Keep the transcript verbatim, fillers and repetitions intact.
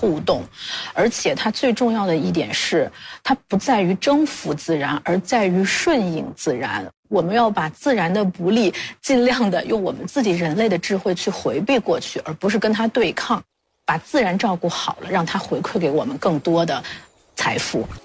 互动，而且它最重要的一点是，它不在于征服自然，而在于顺应自然。我们要把自然的不利尽量的用我们自己人类的智慧去回避过去，而不是跟它对抗。把自然照顾好了，让它回馈给我们更多的财富。